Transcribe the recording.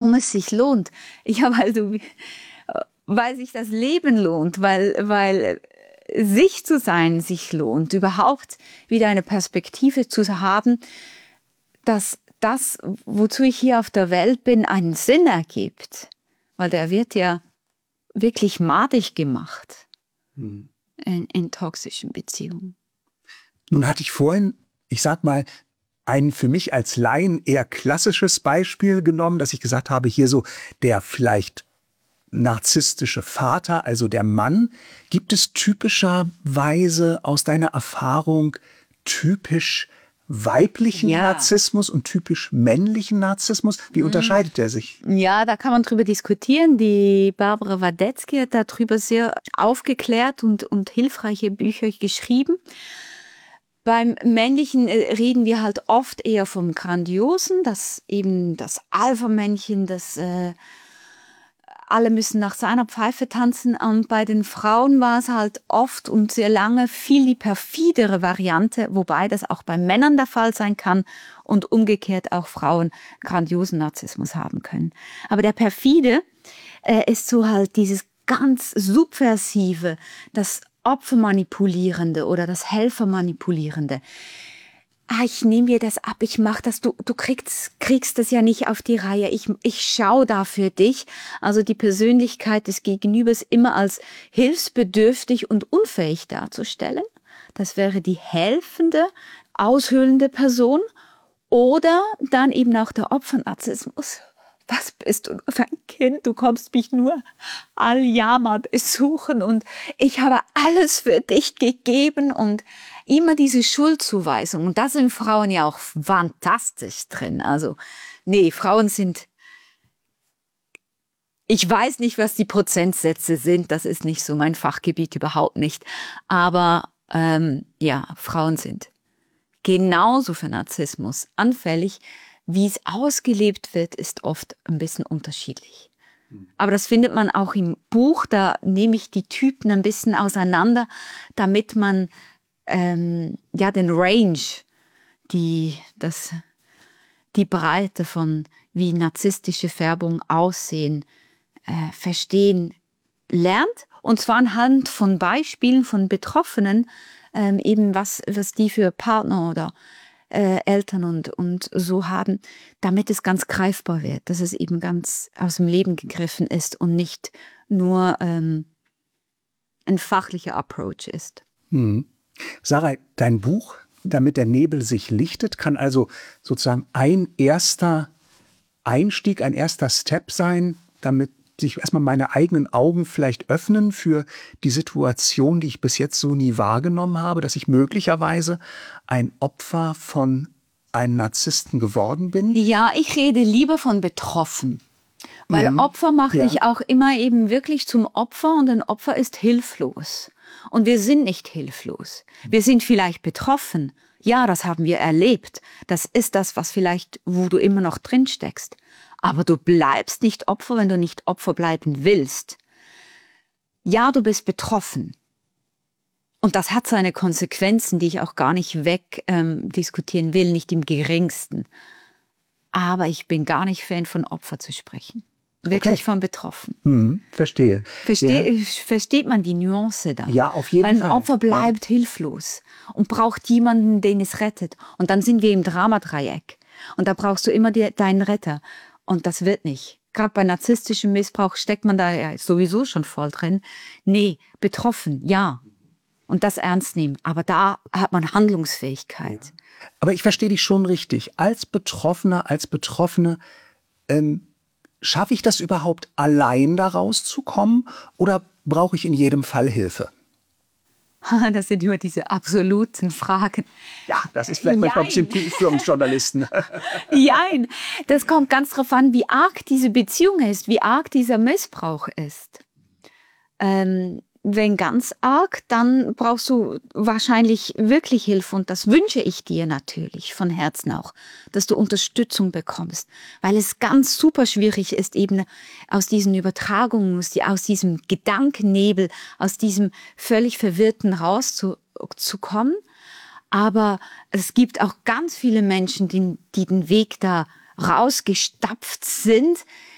warum es sich lohnt. Ja, weil sich das Leben lohnt, weil sich zu sein sich lohnt, überhaupt wieder eine Perspektive zu haben, dass das, wozu ich hier auf der Welt bin, einen Sinn ergibt. Weil der wird ja wirklich madig gemacht in toxischen Beziehungen. Nun hatte ich vorhin, ich sag mal, ein für mich als Laien eher klassisches Beispiel genommen, dass ich gesagt habe, hier so der vielleicht narzisstische Vater, also der Mann. Gibt es typischerweise aus deiner Erfahrung typisch weiblichen Narzissmus und typisch männlichen Narzissmus? Wie unterscheidet der sich? Ja, da kann man drüber diskutieren. Die Barbara Wadetzky hat darüber sehr aufgeklärt und hilfreiche Bücher geschrieben. Beim Männlichen reden wir halt oft eher vom Grandiosen, das eben das Alpha-Männchen, das alle müssen nach seiner Pfeife tanzen. Und bei den Frauen war es halt oft und sehr lange viel die perfidere Variante, wobei das auch bei Männern der Fall sein kann und umgekehrt auch Frauen grandiosen Narzissmus haben können. Aber der perfide ist so halt dieses ganz subversive, das Opfermanipulierende oder das Helfermanipulierende. Ich nehme dir das ab, ich mache das, du kriegst das ja nicht auf die Reihe, ich schaue da für dich. Also die Persönlichkeit des Gegenübers immer als hilfsbedürftig und unfähig darzustellen. Das wäre die helfende, aushöhlende Person. Oder dann eben auch der Opfernarzissmus. Was bist du für ein Kind? Du kommst mich nur alljammer besuchen und ich habe alles für dich gegeben und immer diese Schuldzuweisung. Und da sind Frauen ja auch fantastisch drin. Also, nee, Frauen sind, ich weiß nicht, was die Prozentsätze sind. Das ist nicht so mein Fachgebiet, überhaupt nicht. Aber, ja, Frauen sind genauso für Narzissmus anfällig. Wie es ausgelebt wird, ist oft ein bisschen unterschiedlich. Aber das findet man auch im Buch. Da nehme ich die Typen ein bisschen auseinander, damit man ja den Range, die Breite von wie narzisstische Färbung aussehen, verstehen lernt. Und zwar anhand von Beispielen von Betroffenen, eben was die für Partner oder Eltern und so haben, damit es ganz greifbar wird, dass es eben ganz aus dem Leben gegriffen ist und nicht nur ein fachlicher Approach ist. Sarah, dein Buch, damit der Nebel sich lichtet, kann also sozusagen ein erster Einstieg, ein erster Step sein, damit sich erstmal meine eigenen Augen vielleicht öffnen für die Situation, die ich bis jetzt so nie wahrgenommen habe, dass ich möglicherweise ein Opfer von einem Narzissten geworden bin? Ja, ich rede lieber von betroffen. Weil Opfer macht dich auch immer eben wirklich zum Opfer und ein Opfer ist hilflos. Und wir sind nicht hilflos. Wir sind vielleicht betroffen. Ja, das haben wir erlebt. Das ist das, was vielleicht, wo du immer noch drin steckst. Aber du bleibst nicht Opfer, wenn du nicht Opfer bleiben willst. Ja, du bist betroffen. Und das hat seine Konsequenzen, die ich auch gar nicht diskutieren will, nicht im geringsten. Aber ich bin gar nicht Fan von Opfer zu sprechen. Wirklich von betroffen. Verstehe. Versteht man die Nuance da? Ja, auf jeden Fall. Weil ein Opfer bleibt hilflos und braucht jemanden, den es rettet. Und dann sind wir im Dramadreieck. Und da brauchst du immer deinen Retter. Und das wird nicht. Gerade bei narzisstischem Missbrauch steckt man da ja sowieso schon voll drin. Nee, betroffen, ja. Und das ernst nehmen. Aber da hat man Handlungsfähigkeit. Ja. Aber ich verstehe dich schon richtig. Als Betroffener, als Betroffene, schaffe ich das überhaupt allein da rauszukommen oder brauche ich in jedem Fall Hilfe? Das sind immer diese absoluten Fragen. Ja, das ist vielleicht manchmal ein bisschen tief für uns Journalisten. Nein, das kommt ganz drauf an, wie arg diese Beziehung ist, wie arg dieser Missbrauch ist. Wenn ganz arg, dann brauchst du wahrscheinlich wirklich Hilfe und das wünsche ich dir natürlich von Herzen auch, dass du Unterstützung bekommst, weil es ganz super schwierig ist, eben aus diesen Übertragungen, aus diesem Gedankennebel, aus diesem völlig Verwirrten rauszukommen. Aber es gibt auch ganz viele Menschen, die den Weg da rausgestapft sind,